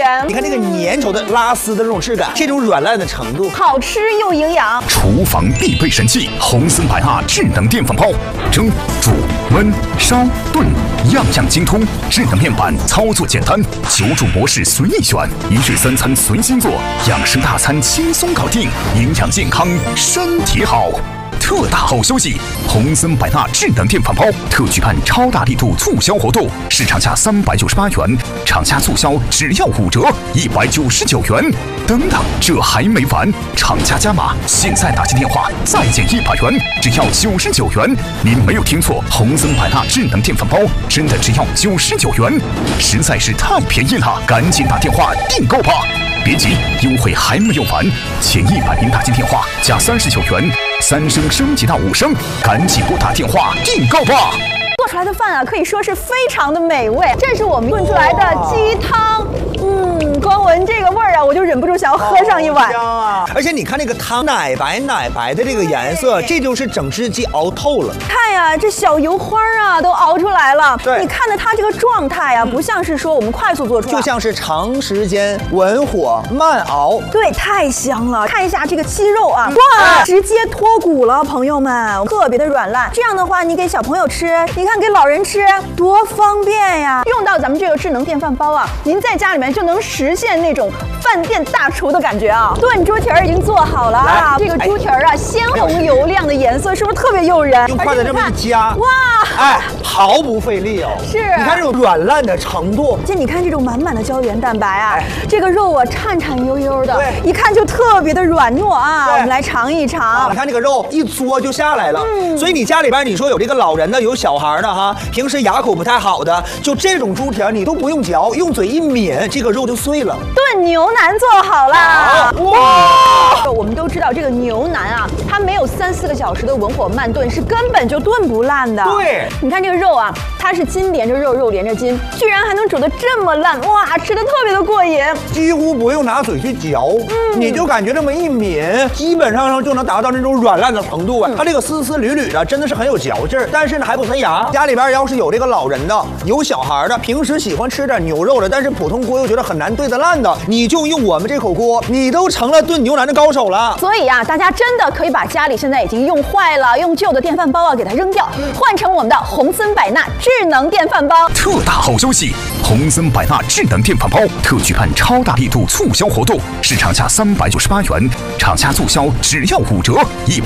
元。 你看这个粘稠的拉丝的这种质感，这种软烂的程度， 好吃又营养。 厨房必备神器红森百纳智能电饭煲，蒸、煮、焖、烧、炖，样样精通。智能面板操作简单，9种模式随意选，一日3餐随心做，养生大餐轻松搞定，营养健康身体好。特大好消息！红森百纳智能电饭煲特举办超大力度促销活动，市场价398元，厂家促销只要5折，199元。等等，这还没完，厂家加码，现在打进电话再减100元，只要99元。您没有听错，红森百纳智能电饭煲真的只要99元，实在是太便宜了，赶紧打电话订购吧！别急，优惠还没有完，前100名打进电话加39元，3升升级到5升，赶紧拨打电话订购吧！ 做出来的饭啊，可以说是非常的美味。这是我们炖出来的鸡汤，光闻这个味儿啊，我就忍不住想要喝上一碗。 香啊！而且你看那个汤奶白的这个颜色，这就是整只鸡熬透了。 看呀，这小油花啊都熬出来了。 对， 你看的它这个状态啊，不像是说我们快速做出来， 就像是长时间文火慢熬。 对，太香了。看一下这个鸡肉啊，哇，直接脱骨了，朋友们，特别的软烂。这样的话，你给小朋友吃，你看给老人吃，多方便呀！用到咱们这个智能电饭煲啊，您在家里面就能实现那种饭店大厨的感觉啊。炖猪蹄儿已经做好了啊，这个猪蹄儿啊，鲜红油亮的颜色，是不是特别诱人？ 用筷子这么一夹， 哇， 哎，毫不费力哦。 是， 你看这种软烂的程度， 而且你看这种满满的胶原蛋白啊，这个肉啊颤颤悠悠的， 对， 一看就特别的软糯啊。我们来尝一尝， 你看这个肉一嘬就下来了。所以你家里边你说有这个老人的，有小孩的哈，平时牙口不太好的，就这种猪蹄儿你都不用嚼，用嘴一抿，这个肉就碎了。 炖牛腩做好了，哇！我们都知道这个牛腩啊，它没有3、4个小时的文火慢炖是根本就炖不烂的。 对， 你看这个肉啊，它是筋连着肉，肉连着筋，居然还能煮得这么烂，哇，吃得特别的过瘾， 几乎不用拿嘴去嚼，你就感觉这么一抿，基本上就能达到那种软烂的程度啊。它这个丝丝缕缕的，真的是很有嚼劲儿，但是呢还不塞牙。家里边要是有这个老人的，有小孩的，平时喜欢吃点牛肉的，但是普通锅又觉得很难炖得烂的，你就用我们这口锅，你都成了炖牛腩的高手了。 所以啊，大家真的可以把家里现在已经用坏了、用旧的电饭煲啊给它扔掉，换成我们的红森百纳智能电饭煲。 特大好消息！红森百纳智能电饭煲特举办超大力度促销活动，市场价398元，厂家促销只要5折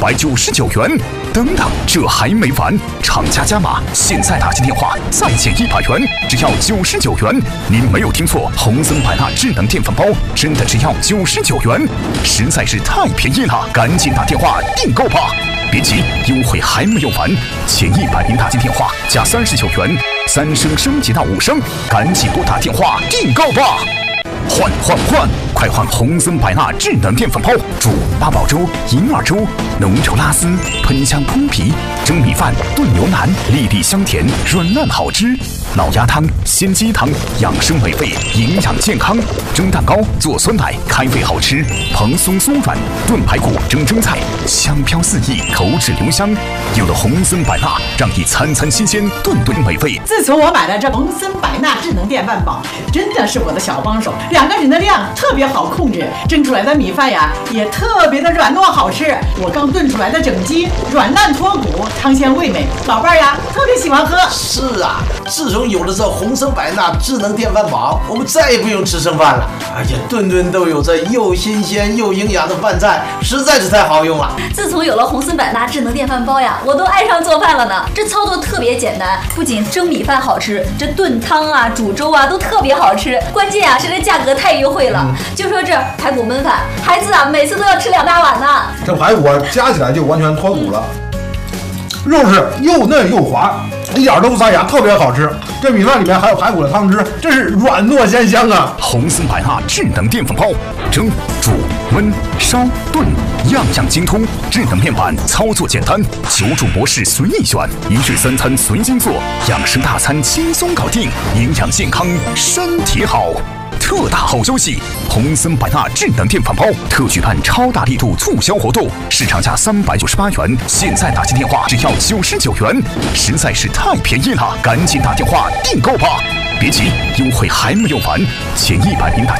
，199元。等等，这还没完，厂家加码，现在打进电话再减100元，只要99元。您没有听错，红森百纳智能电饭煲真的只要99元，实在是太便宜了，赶紧打电话订购吧！别急，优惠还没有完，前100名打进电话加39元，3升升级到5升，赶紧拨打电话订购吧！换！快换红森百纳智能电饭煲，煮八宝粥、银耳粥，浓稠拉丝，喷香扑鼻；蒸米饭、炖牛腩，粒粒香甜，软烂好吃；老鸭汤、鲜鸡汤，养生美味，营养健康；蒸蛋糕、做酸奶，开胃好吃，蓬松酥软；炖排骨、蒸菜，香飘四溢，口齿留香。有了红森百纳，让你餐餐新鲜，顿顿美味。 自从我买了这红森百纳智能电饭煲，真的是我的小帮手，2个人的量特别好控制，蒸出来的米饭呀也特别的软糯好吃。我刚炖出来的整鸡软烂脱骨，汤鲜味美，老伴儿呀特别喜欢喝。 是啊，自从有了这红森百纳智能电饭煲，我们再也不用吃剩饭了，而且顿顿都有这又新鲜又营养的饭菜，实在是太好用了。 自从有了红森百纳智能电饭煲呀，我都爱上做饭了呢。这操作特别简单，不仅蒸米饭好吃，这炖汤啊、煮粥啊都特别好吃。关键啊是这价格太优惠了，就说这排骨焖饭，孩子啊每次都要吃2大碗呢。 这排骨夹起来就完全脱骨了，肉是又嫩又滑，一点都不塞牙，特别好吃。这米饭里面还有排骨的汤汁，真是软糯鲜香啊！ 红森百纳智能电饭煲，蒸、煮、焖、烧、炖，样样精通。智能面板操作简单，9种模式随意选，一日3餐随心做，养生大餐轻松搞定，营养健康身体好。特大好消息！红森百纳智能电饭煲特举办超大力度促销活动，市场价398元，现在打进电话只要99元，实在是太便宜了，赶紧打电话订购吧！别急，优惠还没有完，前100名打